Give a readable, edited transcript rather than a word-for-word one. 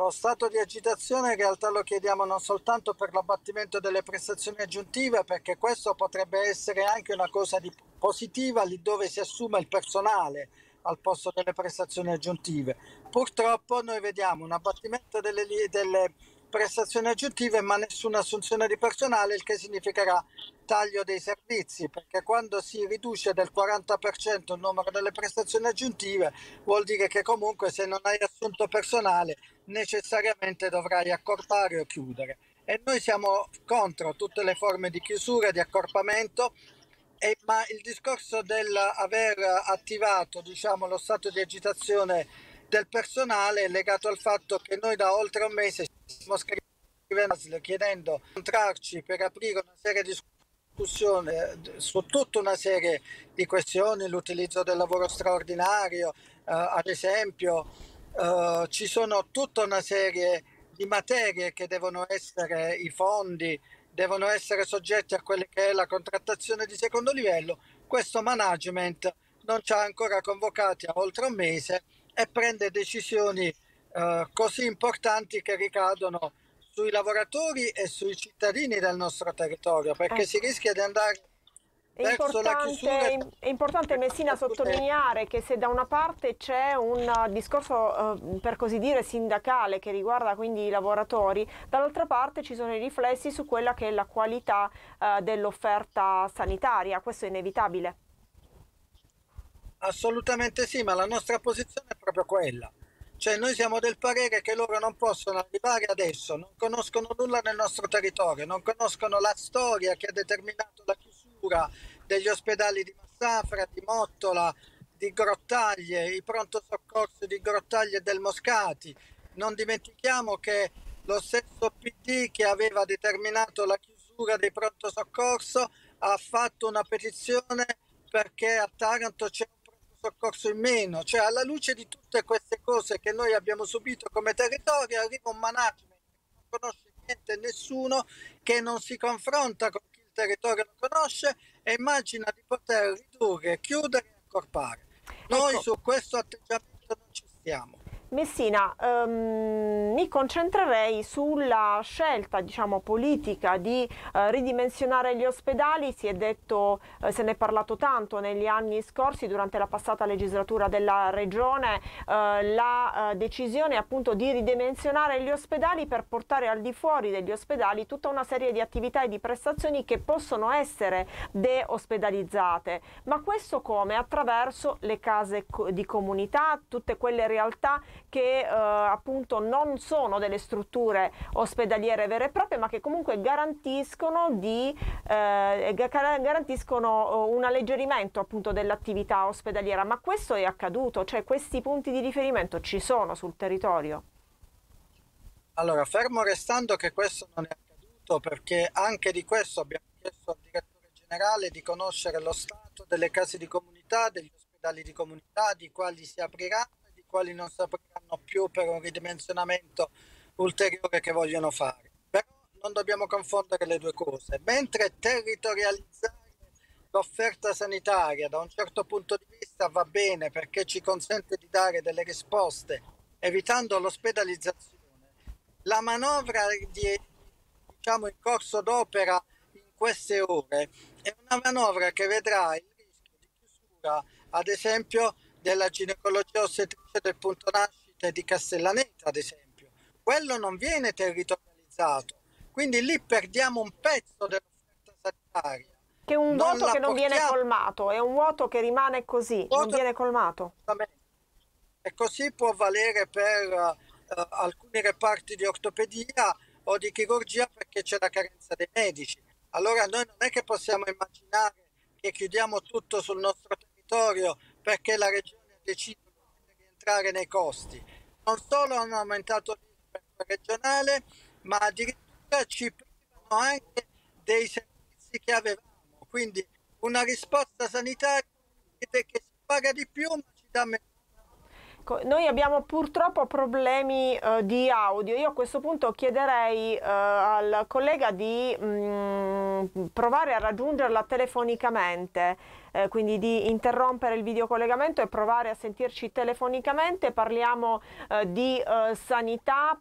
Lo stato di agitazione in realtà lo chiediamo non soltanto per l'abbattimento delle prestazioni aggiuntive, perché questo potrebbe essere anche una cosa positiva lì dove si assume il personale al posto delle prestazioni aggiuntive. Purtroppo noi vediamo un abbattimento delle prestazioni aggiuntive ma nessuna assunzione di personale, il che significherà taglio dei servizi, perché quando si riduce del 40% il numero delle prestazioni aggiuntive vuol dire che comunque se non hai assunto personale necessariamente dovrai accorpare o chiudere. E noi siamo contro tutte le forme di chiusura e di accorpamento, ma il discorso dell'aver attivato, diciamo, lo stato di agitazione del personale è legato al fatto che noi da oltre un mese stiamo scrivendo chiedendo di incontrarci per aprire una serie di discussioni su tutta una serie di questioni, l'utilizzo del lavoro straordinario, ad esempio, ci sono tutta una serie di materie che devono essere, i fondi devono essere soggetti a quella che è la contrattazione di secondo livello. Questo management non ci ha ancora convocati a oltre un mese e prende decisioni così importanti che ricadono sui lavoratori e sui cittadini del nostro territorio, perché si Ecco. rischia di andare verso la chiusura. È importante, Messina, sottolineare che se da una parte c'è un discorso per così dire sindacale che riguarda quindi i lavoratori, dall'altra parte ci sono i riflessi su quella che è la qualità dell'offerta sanitaria. Questo è inevitabile. Assolutamente sì, ma la nostra posizione è proprio quella. Cioè noi siamo del parere che loro non possono arrivare adesso, non conoscono nulla del nostro territorio, non conoscono la storia che ha determinato la chiusura degli ospedali di Massafra, di Mottola, di Grottaglie, i pronto soccorso di Grottaglie e del Moscati. Non dimentichiamo che lo stesso PD che aveva determinato la chiusura dei pronto soccorso ha fatto una petizione perché a Taranto c'è un pronto soccorso in meno. Cioè, alla luce di tutte queste cose che noi abbiamo subito come territorio, arriva un management che non conosce niente e nessuno, che non si confronta con chi il territorio lo conosce e immagina di poter ridurre, chiudere e accorpare. Noi Ecco, su questo atteggiamento non ci stiamo. Messina, mi concentrerei sulla scelta, diciamo, politica di ridimensionare gli ospedali. Si è detto, se ne è parlato tanto negli anni scorsi, durante la passata legislatura della Regione, la decisione appunto di ridimensionare gli ospedali per portare al di fuori degli ospedali tutta una serie di attività e di prestazioni che possono essere deospedalizzate. Ma questo come? Attraverso le case di comunità, tutte quelle realtà che appunto non sono delle strutture ospedaliere vere e proprie, ma che comunque garantiscono un alleggerimento appunto dell'attività ospedaliera. Ma questo è accaduto? Cioè questi punti di riferimento ci sono sul territorio? Allora, fermo restando che questo non è accaduto, perché anche di questo abbiamo chiesto al direttore generale di conoscere lo stato delle case di comunità, degli ospedali di comunità, di quali si apriranno e di quali non si apriranno più per un ridimensionamento ulteriore che vogliono fare. Però non dobbiamo confondere le due cose. Mentre territorializzare l'offerta sanitaria da un certo punto di vista va bene perché ci consente di dare delle risposte evitando l'ospedalizzazione, la manovra diciamo, in corso d'opera in queste ore è una manovra che vedrà il rischio di chiusura, ad esempio, della ginecologia ostetricia del punto nascita e di Castellaneta, ad esempio. Quello non viene territorializzato, quindi lì perdiamo un pezzo dell'offerta sanitaria. Che è un Non vuoto la che non viene portiamo colmato, è un vuoto che rimane così, non vuoto. viene colmato. E così può valere per alcuni reparti di ortopedia o di chirurgia perché c'è la carenza dei medici. Allora noi non è che possiamo immaginare che chiudiamo tutto sul nostro territorio perché la regione ha deciso di rientrare nei costi. Non solo hanno aumentato l'IRPEF regionale, ma addirittura ci privano anche dei servizi che avevamo. Quindi una risposta sanitaria che si paga di più ma ci dà meno. Noi abbiamo purtroppo problemi di audio. Io a questo punto chiederei al collega di provare a raggiungerla telefonicamente, quindi di interrompere il videocollegamento e provare a sentirci telefonicamente. Parliamo di sanità,